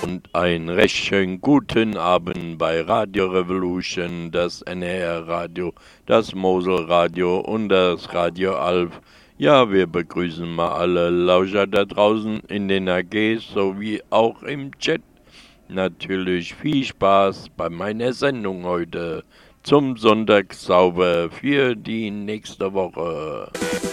und einen recht schönen guten Abend bei Radio Revolution, das NR-Radio, das Mosel-Radio und das Radio Alf. Ja, wir begrüßen mal alle Lauscher da draußen in den AGs sowie auch im Chat. Natürlich viel Spaß bei meiner Sendung heute zum Sonntagssauber für die nächste Woche.